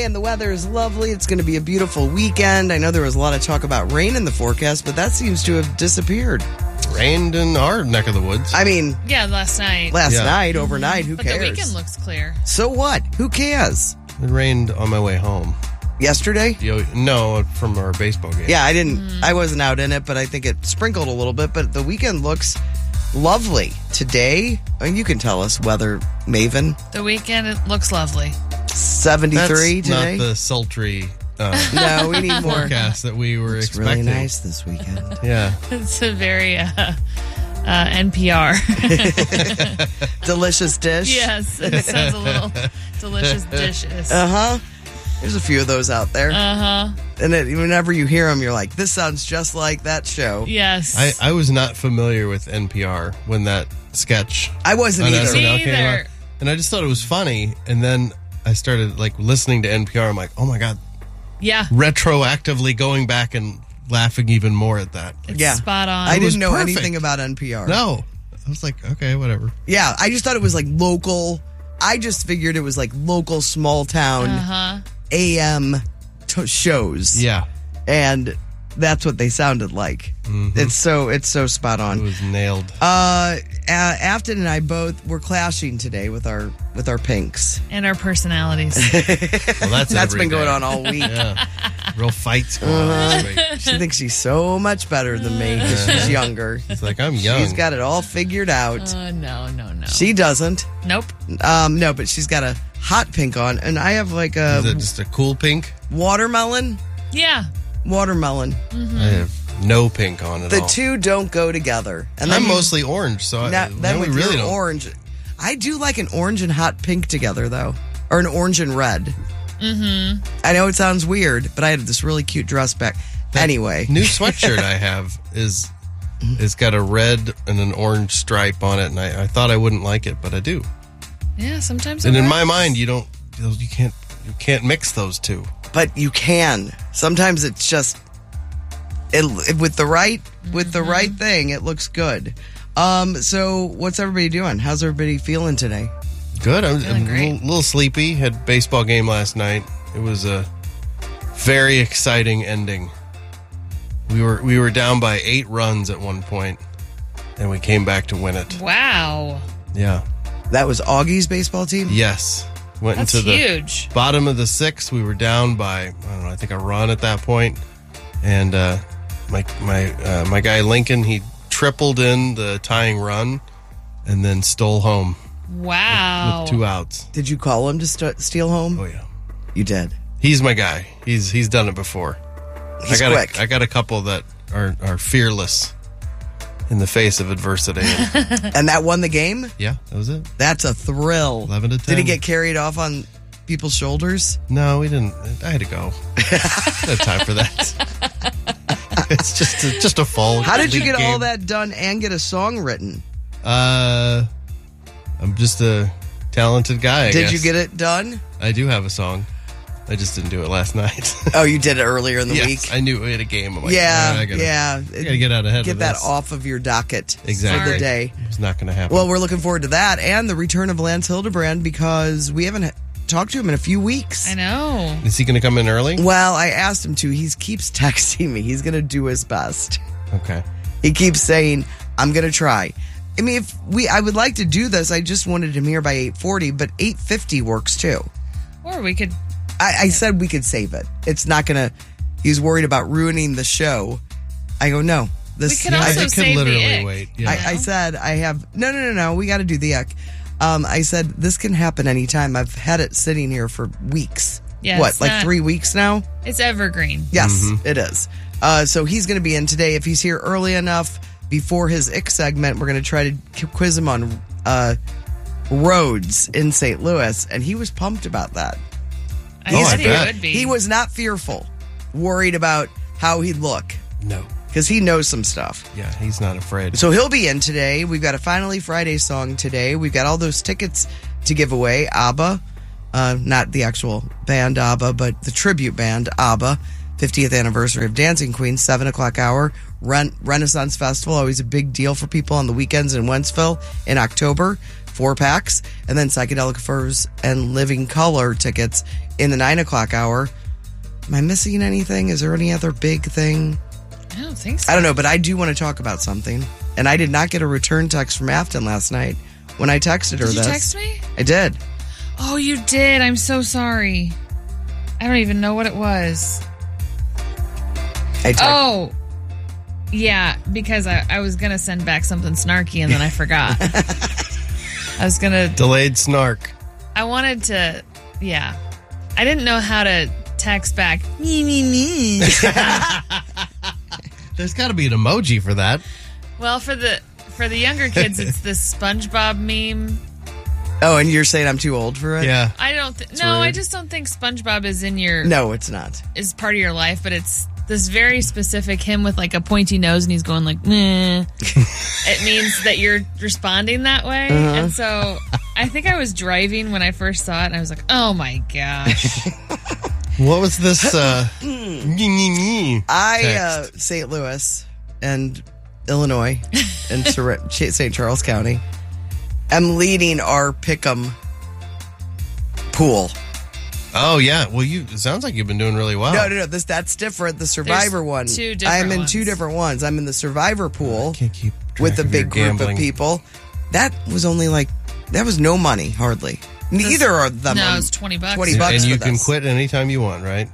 Friday and the weather is lovely. It's going to be a beautiful weekend. I know there was a lot of talk about rain in the forecast, but that seems to have disappeared. Rained in our neck of the woods. I mean, yeah, last night. Overnight, who but cares? The weekend looks clear. So what? Who cares? It rained on my way home. Yesterday? No, from our baseball game. Yeah, I wasn't out in it, but I think it sprinkled a little bit. But the weekend looks lovely. Today, you can tell us, weather maven. The weekend, it looks lovely. 73 That's today? not the sultry no, we need more forecast that we were expecting. Really nice this weekend. Yeah. It's a very NPR. Delicious dish? Yes, it sounds a little delicious dishes. Uh-huh. There's a few of those out there. Uh-huh. And whenever you hear them, you're like, this sounds just like that show. Yes. I was not familiar with NPR when that sketch I wasn't on either. SNL came out. And I just thought it was funny. And then I started listening to NPR. I'm like, oh my God. Yeah. Retroactively going back and laughing even more at that. It's spot on. I didn't know perfect. anything about NPR. No. I was like, okay, whatever. Yeah, I just thought it was local. I just figured it was local small town AM shows. Yeah. And that's what they sounded like. Mm-hmm. It's so spot on. It was nailed. Afton and I both were clashing today with our pinks. And our personalities. Well, that's been going day. on all week. Yeah. Real fights going on this week. She thinks she's so much better than me because she's younger. She's like, I'm young. She's got it all figured out. No. She doesn't. Nope. No, but she's got a hot pink on, and I have Is it just a cool pink? Watermelon. Yeah. Watermelon. Mm-hmm. I have no pink on at all. The two don't go together. And I'm mostly orange, so then we with really your don't. orange. I do like an orange and hot pink together, though. Or an orange and red. Mm-hmm. I know it sounds weird, but I had this really cute dress back. Anyway. New sweatshirt I have is got a red and an orange stripe on it, and I thought I wouldn't like it, but I do. Yeah, sometimes And it in works. my mind, you can't mix those two. But you can. Sometimes it's just with the right thing, it looks good. So what's everybody doing? How's everybody feeling today? Good. I'm Feeling a great. little sleepy. Had baseball game last night. It was a very exciting ending. We were down by 8 runs at one point, and we came back to win it. Wow. Yeah. That was Augie's baseball team? Yes. Went That's into the huge. bottom of the 6th. We were down by, I don't know, I think a run at that point. And my guy Lincoln, he tripled in the tying run and then stole home Wow. with 2 outs. Did you call him to steal home? Oh yeah. You did. He's my guy. He's done it before. He's quick. I got a couple that are fearless in the face of adversity. And that won the game? Yeah, that was it. That's a thrill. 11 to 10. Did he get carried off on people's shoulders? No, we didn't. I had to go. No time for that. It's just a fall. How did you league get all game. that done and get a song written? I'm just a talented guy. I Did guess. you get it done? I do have a song. I just didn't do it last night. Oh, you did it earlier in the Yes, week? I knew we had a game. I'm like, Yeah, I gotta get out ahead Get of that this. off of your docket Exactly. for the day. It's not going to happen. Well, we're looking forward to that and the return of Lance Hildebrand because we haven't talked to him in a few weeks. I know. Is he going to come in early? Well, I asked him to. He keeps texting me. He's going to do his best. Okay. He keeps saying, I'm going to try. I mean, I would like to do this. I just wanted him here by 8:40, but 8:50 works too. Or we could. I said we could save it. It's not going to. He's worried about ruining the show. I go, no. We could also I could save literally the ick. wait. Yeah. I said I have no. We got to do the ick. I said this can happen anytime. I've had it sitting here for weeks. Yeah, What, it's like not- 3 weeks now? It's evergreen. Yes, it is. So he's going to be in today. If he's here early enough before his ick segment, we're going to try to quiz him on roads in St. Louis, and he was pumped about that. I I bet he bet. would be. He was not fearful, worried about how he'd look No. because he knows some stuff. Yeah, he's not afraid. So he'll be in today. We've got a Finally Friday song today. We've got all those tickets to give away. ABBA, not the actual band ABBA, but the tribute band ABBA, 50th anniversary of Dancing Queen, 7 o'clock hour. Renaissance Festival, always a big deal for people on the weekends in Wentzville in October. 4 packs, and then Psychedelic Furs and Living Color tickets in the 9 o'clock hour. Am I missing anything? Is there any other big thing? I don't think so. I don't know, but I do want to talk about something. And I did not get a return text from Afton last night when I texted her Did you this. text me? I did. Oh, you did. I'm so sorry. I don't even know what it was. Oh, yeah, because I was going to send back something snarky and then I forgot. I was going to... Delayed snark. I wanted to... Yeah. I didn't know how to text back. Me. There's got to be an emoji for that. Well, for the younger kids, it's this SpongeBob meme. Oh, and you're saying I'm too old for it? Yeah. I don't... No, I just don't think SpongeBob is in your... No, it's not. Is part of your life, but it's this very specific him with like a pointy nose and he's going like, meh. It means that you're responding that way. And so I think I was driving when I first saw it and I was like, oh my gosh. What was this? St. Louis and Illinois and St. Charles County. I'm leading our Pick'em pool. Oh, yeah. Well, it sounds like you've been doing really well. No. That's different. The Survivor There's one. two different I'm in ones. 2 different ones. I'm in the Survivor pool I can't keep track with a of big your group gambling. of people. That was only that was no money, hardly. Neither of them. No, are it's $20. $20 And for you can this. quit anytime you want, right?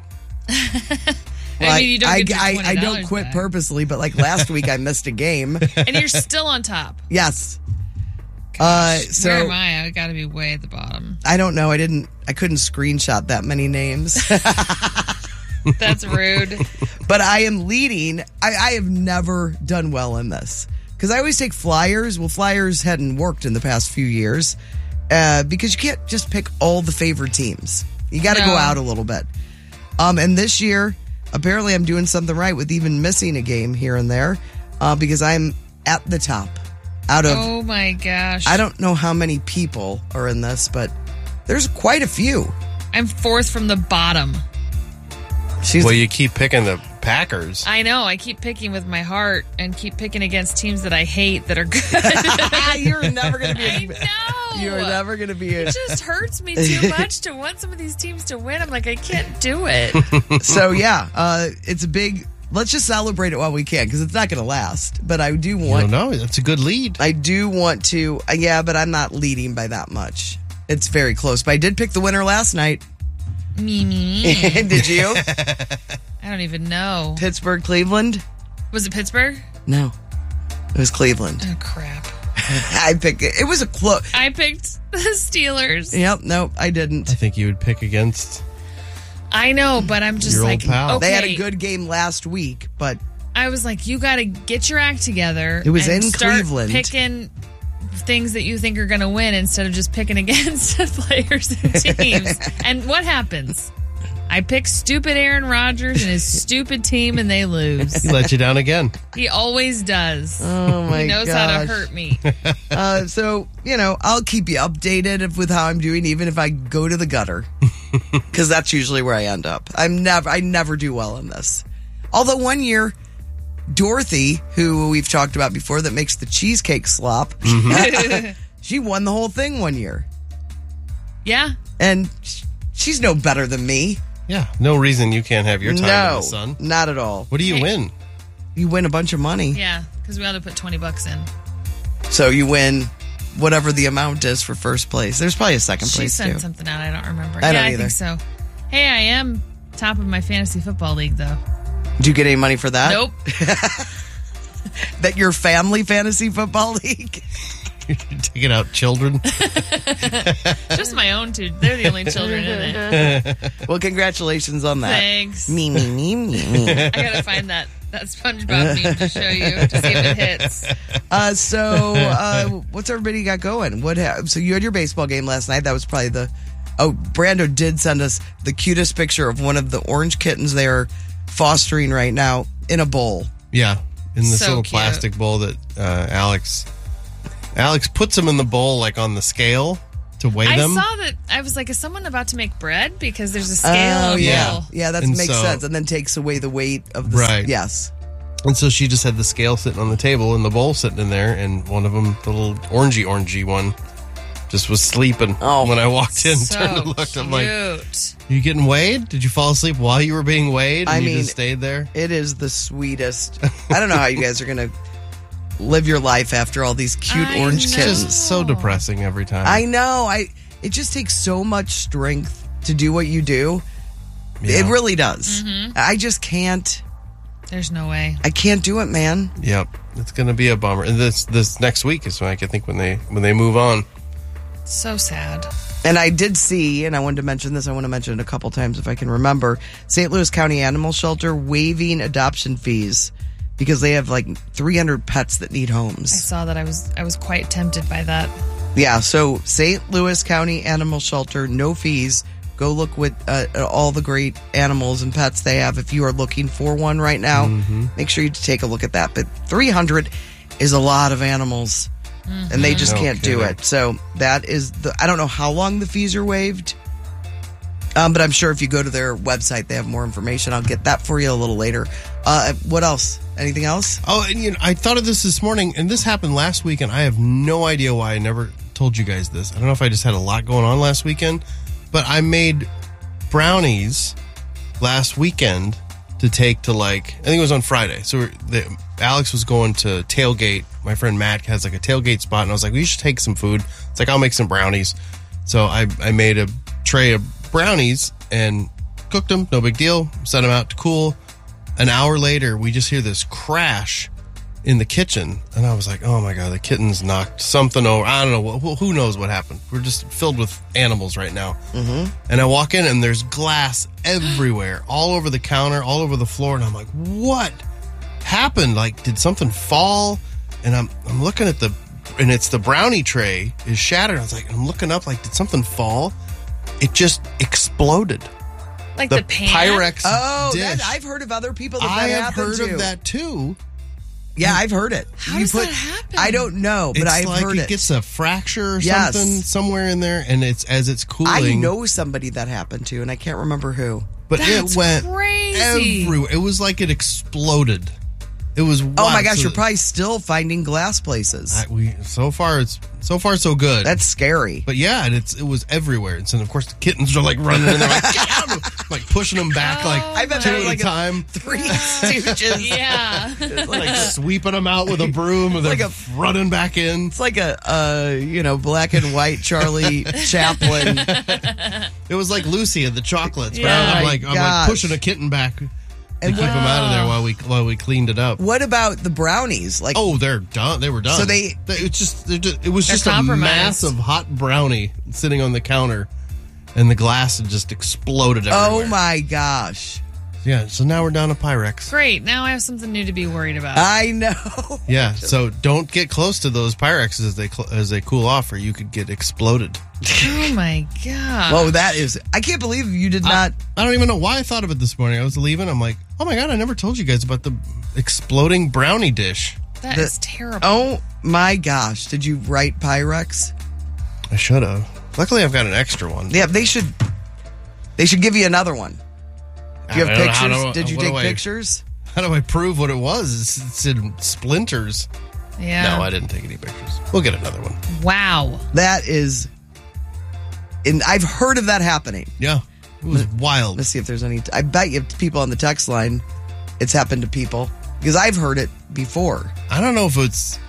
I mean, you don't get your $20 I don't quit back. purposely, but like last week I missed a game. And you're still on top. Yes. Where So am I? I got to be way at the bottom. I don't know. I couldn't screenshot that many names. That's rude. But I am leading. I have never done well in this because I always take flyers. Well, flyers hadn't worked in the past few years because you can't just pick all the favored teams. You got to go out a little bit. And this year, apparently, I'm doing something right with even missing a game here and there because I'm at the top. Out of, Oh my gosh. I don't know how many people are in this, but there's quite a few. I'm 4th from the bottom. Well, you keep picking the Packers. I know. I keep picking with my heart and keep picking against teams that I hate that are good. You're never going to be. I know. You're never going to be. It just hurts me too much to want some of these teams to win. I'm like, I can't do it. So yeah, it's a big. Let's just celebrate it while we can because it's not going to last. But I do want. No, that's a good lead. I do want to. Yeah, but I'm not leading by that much. It's very close. But I did pick the winner last night. Me. Did you? I don't even know. Pittsburgh, Cleveland. Was it Pittsburgh? No, it was Cleveland. Oh, crap. I picked it. It was a close. I picked the Steelers. Yep. No, I didn't. I think you would pick against. I know, but I'm just Your old like, pal. okay. They had a good game last week, but I was like, you got to get your act together. It was and in start Cleveland. Picking things that you think are going to win instead of just picking against players and teams. And what happens? I pick stupid Aaron Rodgers and his stupid team, and they lose. He let you down again. He always does. oh my He knows how to hurt me. So, I'll keep you updated with how I'm doing, even if I go to the gutter, because that's usually where I end up. I never do well in this. Although one year, Dorothy, who we've talked about before, that makes the cheesecake slop, she won the whole thing one year, Yeah. and she's no better than me. Yeah, no reason you can't have your time in No, the sun. not at all. What do you win? You win a bunch of money, Yeah, because we ought to put $20 in. so you win whatever the amount is for first place. There's probably a second She place sent too. something out. I don't remember. I don't I either. think so. Hey, I am top of my fantasy football league, though. Did you get any money for that? Nope. That your family fantasy football league? You're taking out children. Just my own two. They're the only children in it. Well, congratulations on that. Thanks. Me. I gotta find that SpongeBob meme to show you to see if it hits. So, what's everybody got going? So you had your baseball game last night. That was probably Brando did send us the cutest picture of one of the orange kittens they are fostering right now in a bowl. Yeah, in this So little cute. plastic bowl that Alex puts them in the bowl like on the scale to weigh I them. saw that. I was like, is someone about to make bread? Because there's a scale. Oh, in the yeah. bowl. Yeah, that And makes so- sense. And then takes away the weight of the... Right. Yes. And so she just had the scale sitting on the table and the bowl sitting in there, and one of them, the little orangey one, just was sleeping when I walked in. Turned and looked. I'm like, you getting weighed? Did you fall asleep while you were being weighed? And you just stayed there? It is the sweetest. I don't know how you guys are going to live your life after all these cute orange kittens. It's just so depressing every time. I know. It just takes so much strength to do what you do. Yeah. It really does. Mm-hmm. I just can't. There's no way. I can't do it, man. Yep. It's going to be a bummer. And this next week is when I think when they move on. So sad. And I did see, and I wanted to mention this, I want to mention it a couple times if I can remember, St. Louis County Animal Shelter waiving adoption fees because they have like 300 pets that need homes. I saw that. I was quite tempted by that. Yeah, so St. Louis County Animal Shelter, no fees. Go look with all the great animals and pets they have. If you are looking for one right now, make sure you take a look at that. But 300 is a lot of animals, and they just can't do it. So that is I don't know how long the fees are waived, but I'm sure if you go to their website, they have more information. I'll get that for you a little later. What else? Anything else? Oh, and I thought of this morning, and this happened last week, and I have no idea why I never told you guys this. I don't know if I just had a lot going on last weekend. But I made brownies last weekend to take to I think it was on Friday. So Alex was going to tailgate. My friend Matt has a tailgate spot. And I was like, we should take some food. It's I'll make some brownies. So I made a tray of brownies and cooked them. No big deal. Set them out to cool. An hour later, we just hear this crash in the kitchen, and I was like, oh my God, the kittens knocked something over. I don't know. Who knows what happened? We're just filled with animals right now. Mm-hmm. And I walk in, and there's glass everywhere, all over the counter, all over the floor, and I'm like, what happened? Did something fall? And I'm looking at and it's the brownie tray is shattered. I was like, I'm looking up, did something fall? It just exploded. Like the pan? Pyrex dish. I've heard of other people that happened to. I have heard of that too. Yeah, I've heard it. How does that happen? I don't know, but I've heard it. It gets a fracture or something somewhere in there, and as it's cooling. I know somebody that happened to, and I can't remember who. But it went everywhere. It was like it exploded. It was wild. Oh my gosh, you're probably still finding glass places. So far so good. That's scary. But yeah, it was everywhere. And so of course the kittens are running and they're get out, pushing them back I bet two at a time. Three stooges. Yeah. Sweeping them out with a broom and they're running back in. It's like a black and white Charlie Chaplin. It was like Lucy and the chocolates. But I'm like pushing a kitten back. And keep them out of there while we cleaned it up. What about the brownies? They're done. They were done. So it was just a massive hot brownie sitting on the counter, and the glass had just exploded everywhere. Oh my gosh! Yeah. So now we're down to Pyrex. Great. Now I have something new to be worried about. I know. Yeah. So don't get close to those Pyrexes as they cool off, or you could get exploded. Oh my God. Whoa, that is... I can't believe you did not... I don't even know why I thought of it this morning. I was leaving. I'm like, oh my God, I never told you guys about the exploding brownie dish. That is terrible. Oh my gosh. Did you write Pyrex? I should have. Luckily, I've got an extra one. Yeah, they should give you another one. Do you have pictures? Did you take pictures? How do I prove what it was? It's in splinters. Yeah. No, I didn't take any pictures. We'll get another one. Wow. That is... And I've heard of that happening. Yeah. It was wild. Let's see if there's any... I bet you people on the text line, it's happened to people. Because I've heard it before. I don't know if it's...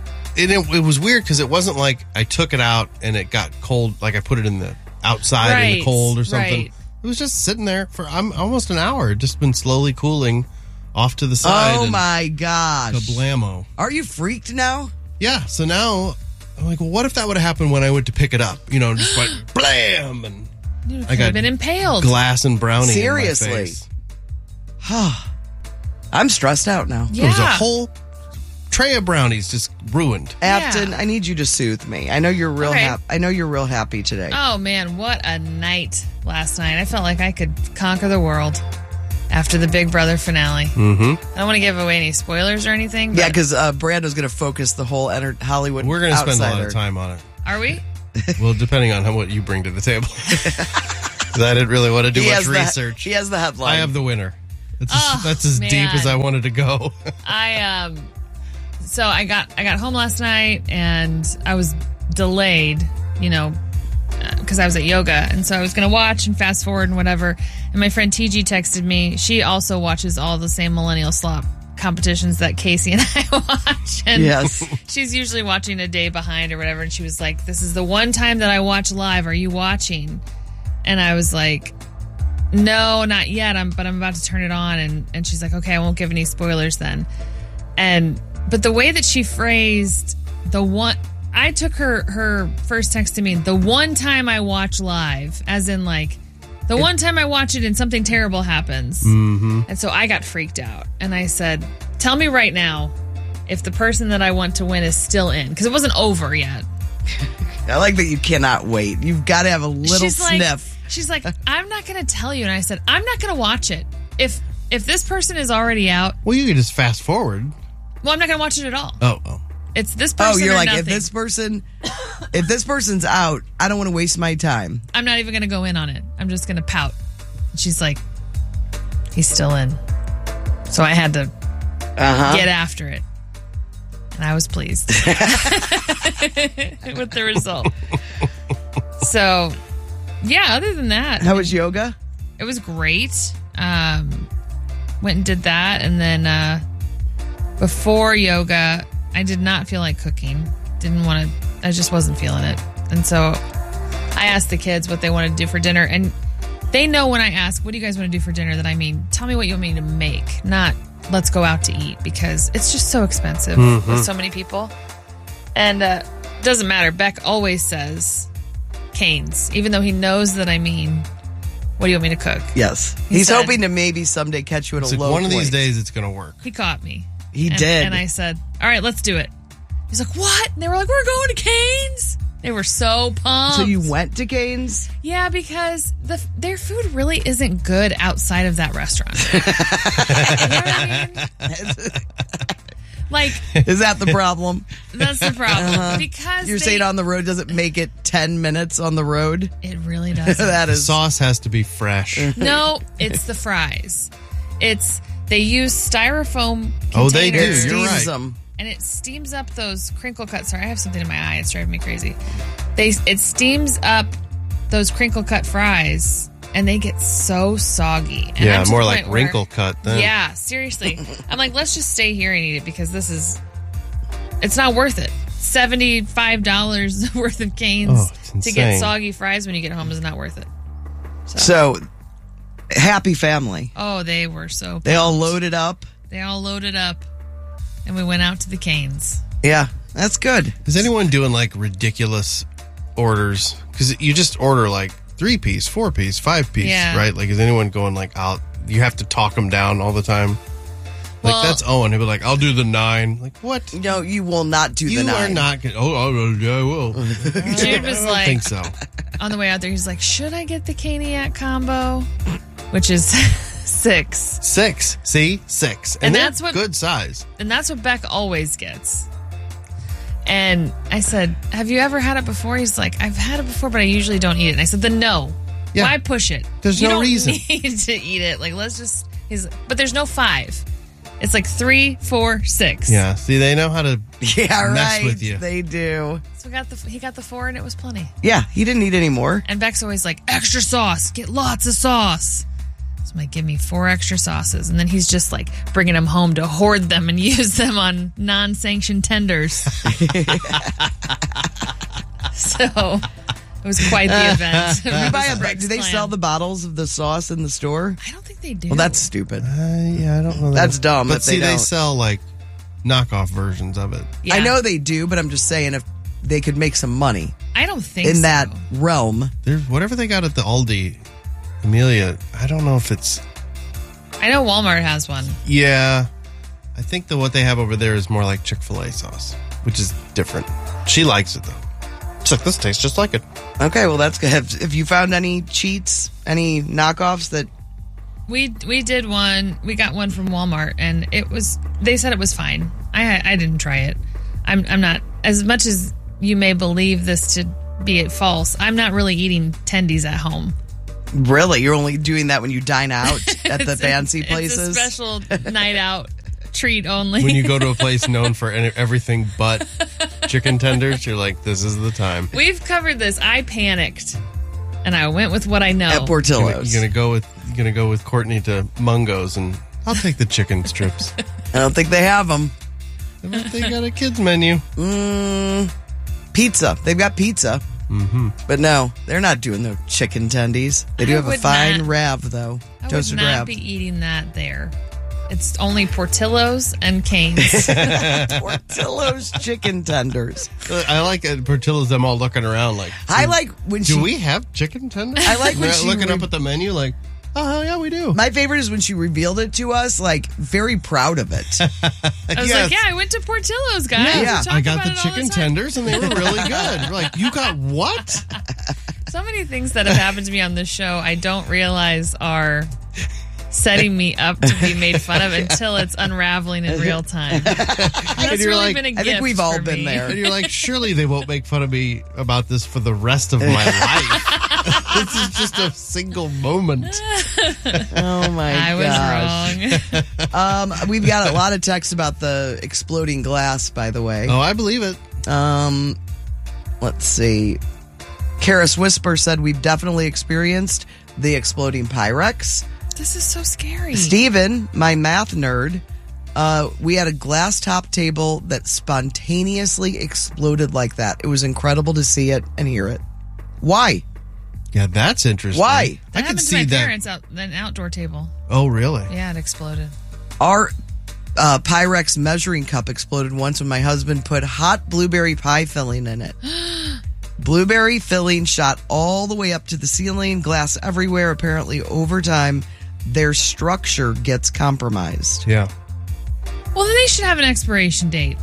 It was weird because it wasn't like I took it out and it got cold, like I put it in the outside in the cold or something. Right. It was just sitting there for almost an hour. It just been slowly cooling off to the side. Oh my gosh. Kablamo. Are you freaked now? Yeah. So now I'm like, well, what if that would have happened when I went to pick it up? Just went blam, and I got been impaled. Glass and brownie. Seriously. In my face. I'm stressed out now. Yeah. There was a whole tray of brownies just ruined. Afton, I need you to soothe me. I know you're real I know you're real happy today. Oh man, what a night last night. I felt like I could conquer the world after the Big Brother finale. Mm-hmm. I don't want to give away any spoilers or anything. But... Yeah, because Brando's going to focus the whole Hollywood We're going to spend outsider. a lot of time on it. Are we? Well, depending on what you bring to the table. I didn't really want to do much research. He has the headline. I have the winner. That's as deep as I wanted to go. So I got home last night and I was delayed because I was at yoga. And so I was going to watch and fast forward and whatever. And my friend TG texted me. She also watches all the same Millennial Slop competitions that Casey and I watch. And Yes. she's usually watching a day behind or whatever. And she was like, this is the one time that I watch live. Are you watching? And I was like, no, not yet. But I'm about to turn it on. And she's like, okay, I won't give any spoilers then. But the way that she phrased I took her first text to me, the one time I watch live, as in like, the one time I watch it and something terrible happens. Mm-hmm. And so I got freaked out. And I said, tell me right now if the person that I want to win is still in. Because it wasn't over yet. I like that you cannot wait. You've got to have a little sniff. She's like, I'm not going to tell you. And I said, I'm not going to watch it. If this person is already out. Well, you can just fast forward. Well, I'm not going to watch it at all. Oh. It's this person. Oh, you're or like, nothing. if this person's out, I don't want to waste my time. I'm not even going to go in on it. I'm just going to pout. And she's like, he's still in. So I had to get after it. And I was pleased with the result. So, yeah, other than that. How was yoga? It was great. Went and did that. And then before yoga, I did not feel like cooking. I just wasn't feeling it. And so I asked the kids what they wanted to do for dinner. And they know when I ask, what do you guys want to do for dinner? That I mean, tell me what you want me to make, not let's go out to eat, because it's just so expensive with so many people. And it doesn't matter. Beck always says Cane's, even though he knows that I mean, what do you want me to cook? Yes. He He's said- hoping to maybe someday catch you at a low One of these point. days it's going to work. He caught me. He did. And I said, all right, let's do it. He's like, what? And they were like, we're going to Cane's. They were so pumped. So you went to Cane's? Yeah, because their food really isn't good outside of that restaurant. You know what I mean? Like, Is that the problem? that's the problem. Because You're saying on the road doesn't make it 10 minutes on the road? it really doesn't. That The is. sauce has to be fresh. No, it's the fries. They use styrofoam containers. Oh, they do. It You're steams right. them. And it steams up those crinkle cut. Sorry, I have something in my eye. It's driving me crazy. It steams up those crinkle cut fries, and they get so soggy. And Yeah, I'm to more the like point where- wrinkle cut then. Yeah, seriously. I'm like, let's just stay here and eat it, because it's not worth it. $75 worth of Cane's Oh, it's to get insane. soggy fries when you get home is not worth it. So, happy family. Oh, they were so They all pumped. loaded up. They all loaded up, and we went out to the Cane's. Yeah, that's good. Is anyone doing like ridiculous orders? Because you just order like 3-piece, 4-piece, 5-piece, Yeah. right? Like, is anyone going like out? You have to talk them down all the time. Like, Well- that's Owen. He'll be like, I'll do the 9. Like, what? No, you will not do You the 9. are not going to. Oh, yeah, I will. Jude was I don't like, think so. on the way out there, he's like, should I get the Caniac combo? Which is 6. 6. See? 6. And they're that's what- good size. And that's what Beck always gets. And I said, have you ever had it before? He's like, I've had it before, but I usually don't eat it. And I said, then no. Yeah. Why push it? There's you no don't reason. need to eat it. Like, let's just. But there's no 5. It's like 3, 4, 6. Yeah. See, they know how to. Yeah, Mess right. with you. They do. So he got the 4, and it was plenty. Yeah, he didn't need any more. And Beck's always like, extra sauce. Get lots of sauce. So I'm like, give me 4 extra sauces. And then he's just like bringing them home to hoard them and use them on non-sanctioned tenders. So it was quite the event. You buy a Greg's do they plan. sell the bottles of the sauce in the store? I don't think they do. Well, that's stupid. Yeah, I don't know. That's dumb But if they see, they don't. sell like knockoff versions of it. Yeah. I know they do, but I'm just saying if they could make some money I don't think in so. that realm. There's whatever they got at the Aldi, Amelia. I don't know if it's. I know Walmart has one. Yeah, I think what they have over there is more like Chick-fil-A sauce, which is different. She likes it though. She's like, this tastes just like it. Okay, well that's good. Have you found any cheats, any knockoffs that? We did one. We got one from Walmart, and it was. They said it was fine. I didn't try it. I'm not, as much as you may believe this to be false, I'm not really eating tendies at home. Really, you're only doing that when you dine out at the fancy places. It's a special night out treat only. When you go to a place known for everything but chicken tenders, you're like, this is the time. We've covered this. I panicked, and I went with what I know. At Portillo's. You're gonna go with Courtney to Mungo's, and I'll take the chicken strips. I don't think they have them. They got a kids menu. Pizza. They've got pizza. Mm-hmm. But no, they're not doing the chicken tendies. They do have a fine Rav, though. I Toasted would not Rav. be eating that there. It's only Portillo's and Cane's. Portillo's chicken tenders. I like at Portillo's, them all looking around like, I like when do we have chicken tenders? I like when They're she looking up at the menu like, oh, yeah, we do. My favorite is when she revealed it to us, like, very proud of it. I was like, yeah, I went to Portillo's, guys. Yeah. We talk I got about the it all chicken time. tenders, and they were really good. We're like, you got what? So many things that have happened to me on this show I don't realize are setting me up to be made fun of until it's unraveling in real time. That's you're really like- been a gift I think we've all for been me. there. And you're like, surely they won't make fun of me about this for the rest of my life. This is just a single moment. Oh, my I gosh. was wrong. We've got a lot of texts about the exploding glass, by the way. Oh, I believe it. Let's see. Karis Whisper said we've definitely experienced the exploding Pyrex. This is so scary. Steven, my math nerd, we had a glass top table that spontaneously exploded like that. It was incredible to see it and hear it. Why? Yeah, that's interesting. Why? That I could happened to see my that. parents at an outdoor table. Oh, really? Yeah, it exploded. Our Pyrex measuring cup exploded once when my husband put hot blueberry pie filling in it. Blueberry filling shot all the way up to the ceiling, glass everywhere. Apparently, over time, their structure gets compromised. Yeah. Well, then they should have an expiration date.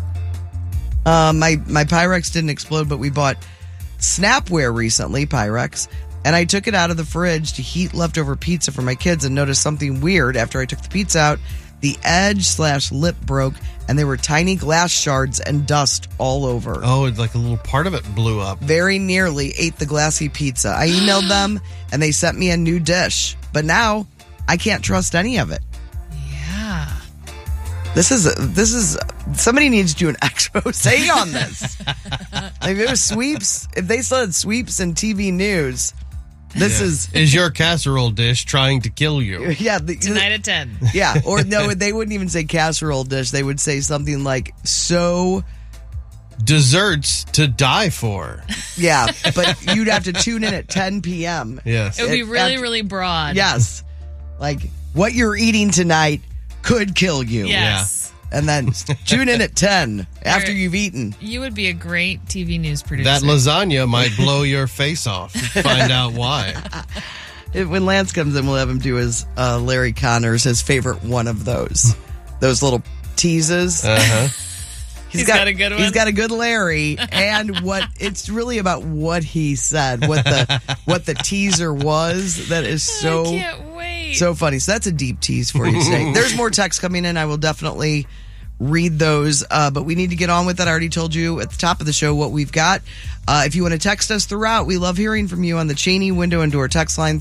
My Pyrex didn't explode, but we bought Snapware recently, Pyrex, and I took it out of the fridge to heat leftover pizza for my kids and noticed something weird after I took the pizza out. The edge/lip broke, and there were tiny glass shards and dust all over. Oh, it's like a little part of it blew up. Very nearly ate the glassy pizza. I emailed them, and they sent me a new dish. But now, I can't trust any of it. Yeah. This is somebody needs to do an expose on this. Like, if it was sweeps, if they still had sweeps and TV news, this Is your casserole dish trying to kill you? Tonight at 10. Yeah, or no, they wouldn't even say casserole dish. They would say something like, so, Desserts to die for. yeah, but you'd have to tune in at 10 p.m. Yes. It would be really, After- really broad. Yes. Like, what you're eating tonight could kill you. Yes. And then tune in at 10 after Or- you've eaten. You would be a great TV news producer. That lasagna might blow your face off. Find out why. When Lance comes in, we'll have him do his Larry Connors, his favorite one of those little teases. Uh-huh. He's got a good one? He's got a good Larry, and what it's really about what he said, what the teaser was. That is I so can't wait. so funny. So that's a deep tease for you today. There's more texts coming in. I will definitely read those, but we need to get on with it. I already told you at the top of the show what we've got. If you want to text us throughout, we love hearing from you on the Cheney Window and Door text line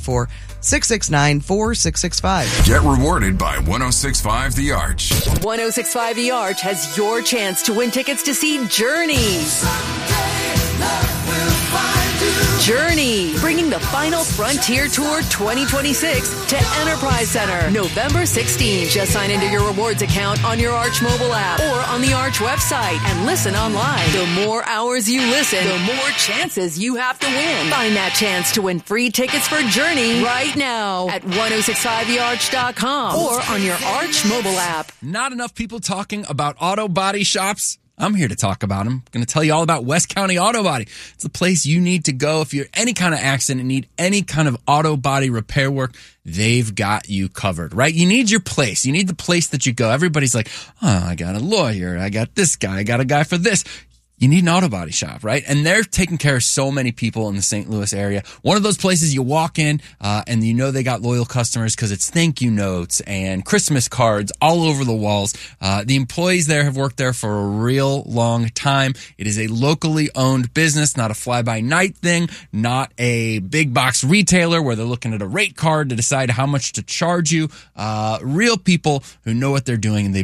314-669-4665. Get rewarded by 106.5 The Arch. 106.5 The Arch has your chance to win tickets to see Journey. Journey, bringing the final Frontier Tour 2026 to Enterprise Center, November 16th. Just sign into your rewards account on your Arch mobile app or on the Arch website and listen online. The more hours you listen, the more chances you have to win. Find that chance to win free tickets for Journey right now at 1065thearch.com or on your Arch mobile app. Not enough people talking about auto body shops. I'm here to talk about them. I'm going to tell you all about West County Auto Body. It's the place you need to go if you're any kind of accident and need any kind of auto body repair work. They've got you covered, right? You need your place. You need the place that you go. Everybody's like, oh, I got a lawyer. I got this guy. I got a guy for this. You need an auto body shop, right? And they're taking care of so many people in the St. Louis area. One of those places you walk in, and you know they got loyal customers because it's thank you notes and Christmas cards all over the walls. The employees there have worked there for a real long time. It is a locally owned business, not a fly-by-night thing, not a big box retailer where they're looking at a rate card to decide how much to charge you. Real people who know what they're doing, and they